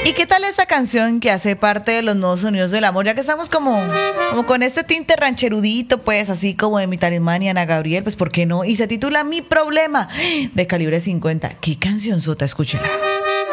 ¿Y qué tal esta canción que hace parte de los nuevos sonidos del amor? Ya que estamos como con este tinte rancherudito, pues así como de mi talismán y Ana Gabriel, pues ¿por qué no? Y se titula Mi Problema, de Calibre 50. ¿Qué canción sota? Escúchela.